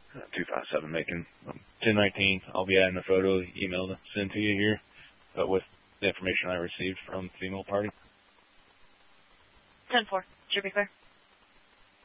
257 Macon. 1019. I'll be adding a photo email to send to you here, but with the information I received from the female party. 10-4. Should be clear.